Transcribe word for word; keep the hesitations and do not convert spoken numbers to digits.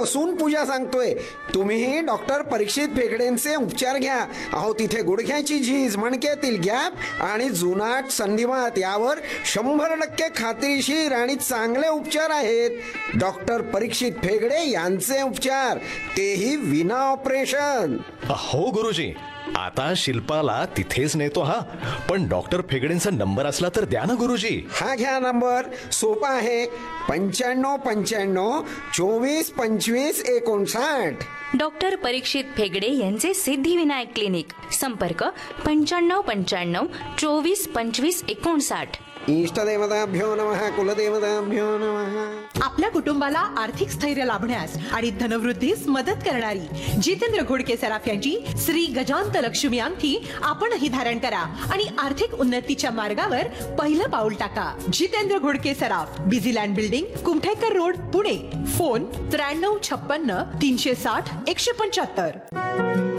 बसून पूजा सांगतोय. तुम्ही डॉक्टर परीक्षित फेगडेंचे उपचार घ्या. अहो तिथे गुडघ्याची झीज, मणक्यातील गॅप आणि जुनाट संधिवात यावर शंभर टक्के खात्रीशीर आणि चांगले उपचार आहेत. डॉक्टर परीक्षित फेगडे यांचे उपचार, तेही विना ऑपरेशन. हो गुरुजी, आता शिल्पाला तिथेच नेतो. हा पण डॉक्टर फेगडेंचा नंबर असला तर द्या ना गुरुजी. हा घ्या नंबर, सोपा आहे. पंच्याण्णव पंच्याण्णव चोवीस पंचवीस एकोणसाठ. डॉक्टर परीक्षित फेगडे यांचे सिद्धिविनायक क्लिनिक. संपर्क पंच्याण्णव पंच्याण्णव चोवीस पंचवीस एकोणसाठ. इष्टदेवताभ्यो नमः, कुलदेवताभ्यो नमः. आपल्या कुटुंबाला आर्थिक स्थैर्य लाभण्यास आणि धनवृद्धीस मदत करणारी जितेंद्र घोडके सराफ यांची श्री गजांत लक्ष्मी अंगठी आपणही धारण करा आणि आर्थिक उन्नतीच्या मार्गावर पहिलं पाऊल टाका. जितेंद्र घोडके सराफ, Busyland building, Kumthekar road, Pune. Phone त्र्याण्णव छप्पन्न तीनशे साठ एकशे पंच्याहत्तर.